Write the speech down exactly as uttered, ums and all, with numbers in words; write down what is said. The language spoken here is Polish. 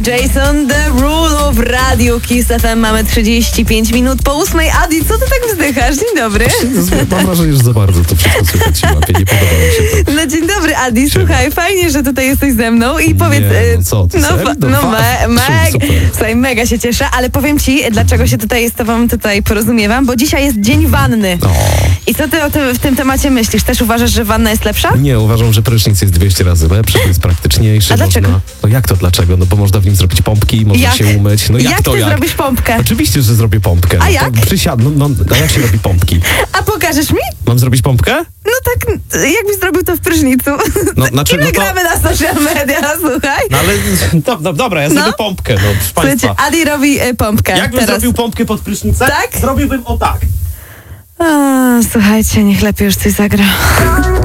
Jason Derulo w Radiu Kiss F M. Mamy trzydzieści pięć minut po ósmej. Adi, co ty tak wzdychasz? Dzień dobry. Mam wrażenie, że za bardzo to wszystko słychać się łapie. Nie podoba mi się to. No dzień dobry, Adi. Słuchaj, fajnie, że tutaj jesteś ze mną i powiedz... Nie, no co ty, no, serio? no, No, me, me, super. słuchaj, mega się cieszę, ale powiem ci, dlaczego się tutaj z tobą tutaj porozumiewam, bo dzisiaj jest dzień wanny. O. I co ty o tym, w tym temacie myślisz? Też uważasz, że wanna jest lepsza? Nie, uważam, że prysznic jest dwieście razy lepszy, to jest praktyczniejszy. A dlaczego? Można... No jak to dlaczego? No bo można w nim zrobić pompki, można Jak? się umyć. No jak, jak to ty jak? zrobisz pompkę? Oczywiście, że zrobię pompkę. A no jak? To przysiad... no, no, a jak się robi pompki? A pokażesz mi? Mam zrobić pompkę? No tak, jakbyś zrobił to w prysznicu. No, znaczy, I my no to- gramy na social media, słuchaj. No ale do, do, dobra, ja No. zrobię pompkę, no proszę Słuchajcie, państwa. Adi robi e, pompkę Jakbym teraz. zrobił pompkę pod prysznicem, Tak? zrobiłbym o tak. A, słuchajcie, niech lepiej już coś zagra.